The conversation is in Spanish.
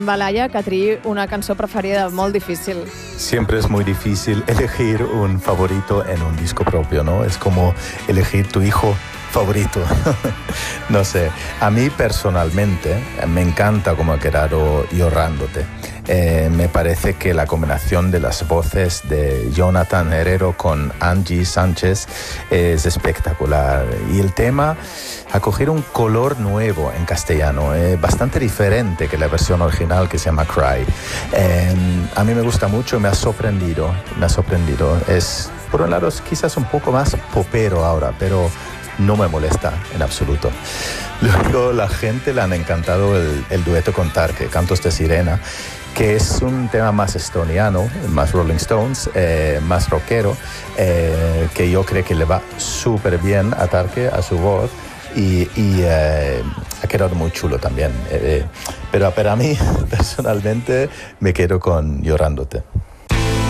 Balaya, que triï una cançó preferida, molt difícil. Siempre es muy difícil elegir un favorito en un disco propio, ¿no? Es como elegir tu hijo favorito. No sé, a mí personalmente me encanta cómo ha quedado Llorándote. Me parece que la combinación de las voces de Jonathan Herrero con Angie Sánchez es espectacular. Y el tema ha cogido un color nuevo en castellano, bastante diferente que la versión original que se llama Cry. A mí me gusta mucho y me ha sorprendido. Es, por un lado, quizás un poco más popero ahora, pero no me molesta en absoluto. Luego la gente le han encantado el dueto con Tarque, Cantos de Sirena, que es un tema más estoniano, más Rolling Stones, más rockero, que yo creo que le va súper bien a Tarque, a su voz, y ha quedado muy chulo también. Pero para mí, personalmente, me quedo con Llorándote.